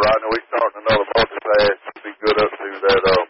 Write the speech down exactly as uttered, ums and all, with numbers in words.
right now he's starting another multi-pass. He'll be good up to that uh,